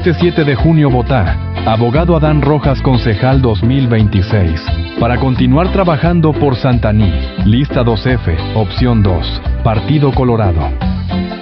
Este 7 de junio vota Abogado Adán Rojas, concejal 2026. Para continuar trabajando por Santaní. Lista 2F, opción 2. Partido Colorado.